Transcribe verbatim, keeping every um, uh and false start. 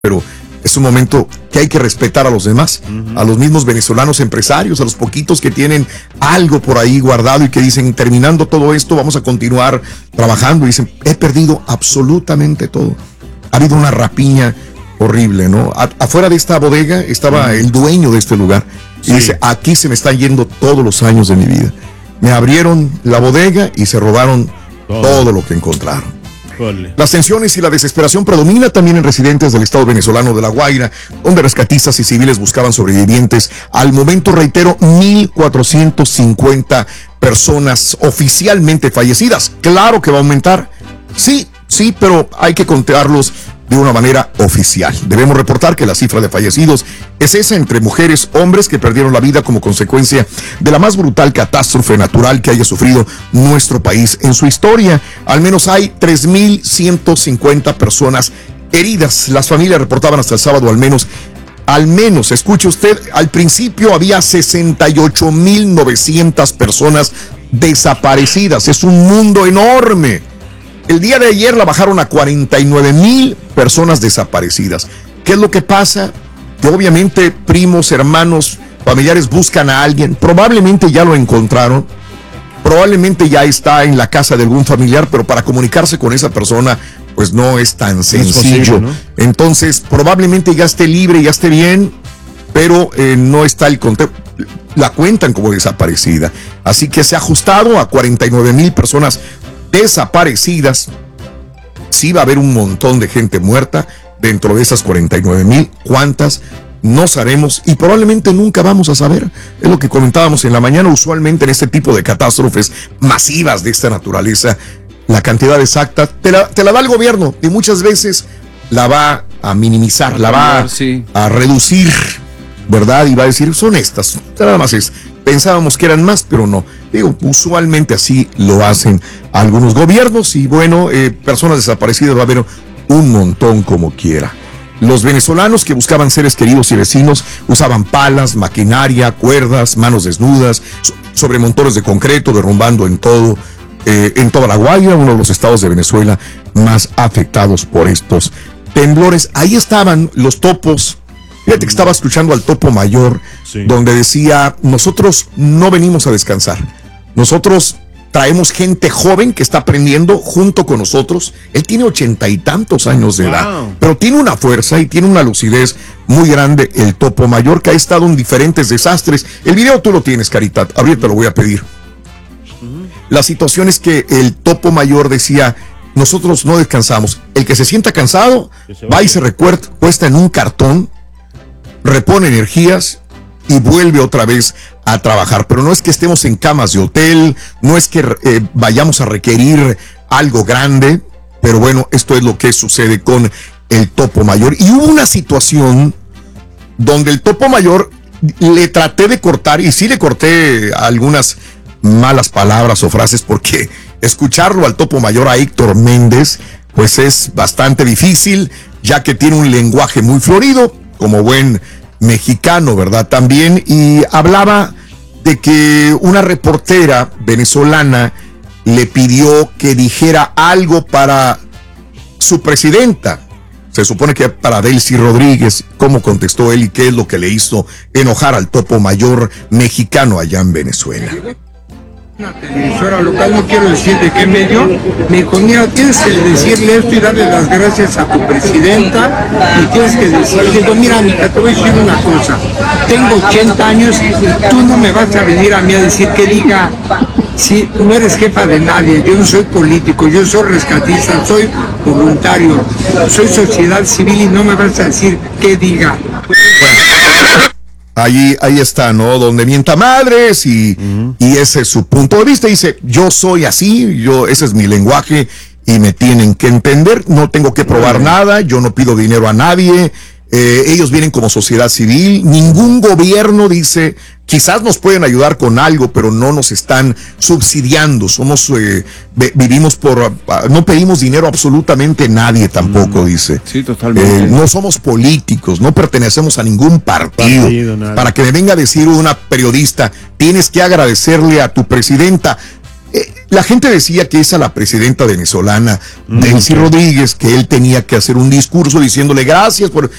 pero es un momento que hay que respetar a los demás, uh-huh. a los mismos venezolanos empresarios, a los poquitos que tienen algo por ahí guardado y que dicen, terminando todo esto, vamos a continuar trabajando. Y dicen, he perdido absolutamente todo. Ha habido una rapiña horrible, ¿no? A, afuera de esta bodega estaba uh-huh. el dueño de este lugar. Sí. Y dice, aquí se me están yendo todos los años de mi vida. Me abrieron la bodega y se robaron todo, todo lo que encontraron. Las tensiones y la desesperación predomina también en residentes del estado venezolano de La Guaira, donde rescatistas y civiles buscaban sobrevivientes. Al momento, reitero, mil cuatrocientas cincuenta personas oficialmente fallecidas. Claro que va a aumentar. Sí, sí, pero hay que contarlos de una manera oficial. Debemos reportar que la cifra de fallecidos es esa entre mujeres, hombres que perdieron la vida como consecuencia de la más brutal catástrofe natural que haya sufrido nuestro país en su historia. Al menos hay tres mil ciento cincuenta personas heridas. Las familias reportaban hasta el sábado al menos, al menos, escuche usted, al principio había sesenta y ocho mil novecientas personas desaparecidas. Es un mundo enorme. El día de ayer la bajaron a cuarenta y nueve mil personas desaparecidas. ¿Qué es lo que pasa? Que obviamente primos, hermanos, familiares buscan a alguien. Probablemente ya lo encontraron. Probablemente ya está en la casa de algún familiar, pero para comunicarse con esa persona, pues no es tan sencillo. Es posible, ¿no? Entonces, probablemente ya esté libre, ya esté bien, pero eh, no está el contexto. La cuentan como desaparecida. Así que se ha ajustado a cuarenta y nueve mil personas desaparecidas. Sí va a haber un montón de gente muerta dentro de esas cuarenta y nueve mil. ¿Cuántas? No sabemos y probablemente nunca vamos a saber. Es lo que comentábamos en la mañana. Usualmente en este tipo de catástrofes masivas de esta naturaleza, la cantidad exacta te la, te la da el gobierno y muchas veces la va a minimizar, la va sí. a reducir, ¿verdad? Y va a decir, son estas, nada más es. Pensábamos que eran más, pero no. Digo, usualmente así lo hacen algunos gobiernos y bueno, eh, personas desaparecidas va a haber un montón como quiera. Los venezolanos que buscaban seres queridos y vecinos usaban palas, maquinaria, cuerdas, manos desnudas, sobre montones de concreto, derrumbando en todo, eh, en toda La Guaira, uno de los estados de Venezuela más afectados por estos temblores. Ahí estaban los topos. Fíjate que estaba escuchando al topo mayor, sí. donde decía, nosotros no venimos a descansar, nosotros traemos gente joven que está aprendiendo junto con nosotros. Él tiene ochenta y tantos años de wow. edad, pero tiene una fuerza y tiene una lucidez muy grande, el topo mayor, que ha estado en diferentes desastres. El video tú lo tienes, Caridad, ahorita te lo voy a pedir. Uh-huh. La situación es que el topo mayor decía, nosotros no descansamos, el que se sienta cansado, se va y se recuesta en un cartón, repone energías y vuelve otra vez a trabajar. Pero no es que estemos en camas de hotel, no es que eh, vayamos a requerir algo grande, pero bueno, esto es lo que sucede con el topo mayor. Y hubo una situación donde el topo mayor le traté de cortar, y sí le corté algunas malas palabras o frases, porque escucharlo al topo mayor, a Héctor Méndez, pues es bastante difícil, ya que tiene un lenguaje muy florido, como buen mexicano, ¿verdad? También, y hablaba de que una reportera venezolana le pidió que dijera algo para su presidenta. Se supone que para Delcy Rodríguez. ¿Cómo contestó él y qué es lo que le hizo enojar al topo mayor mexicano allá en Venezuela? Una televisora local, no quiero decir de qué medio, me dijo, mira, tienes que decirle esto y darle las gracias a tu presidenta, y tienes que decirle, digo, mira, amiga, te voy a decir una cosa, tengo ochenta años y tú no me vas a venir a mí a decir que diga, si sí, no eres jefa de nadie, yo no soy político, yo soy rescatista, soy voluntario, soy sociedad civil y no me vas a decir que diga. Ahí, ahí está, ¿no? Donde mienta madres y, uh-huh. y ese es su punto de vista. Dice, yo soy así, yo ese es mi lenguaje y me tienen que entender. No tengo que probar uh-huh. nada, yo no pido dinero a nadie. Eh, ellos vienen como sociedad civil. Ningún gobierno dice, quizás nos pueden ayudar con algo, pero no nos están subsidiando. Somos, eh, vivimos por, no pedimos dinero a absolutamente nadie tampoco, mm, dice. Sí, totalmente. Eh, no somos políticos, no pertenecemos a ningún partido. partido Para que me venga a decir una periodista, tienes que agradecerle a tu presidenta. Eh, La gente decía que esa la presidenta venezolana, Delcy Rodríguez, que él tenía que hacer un discurso diciéndole gracias por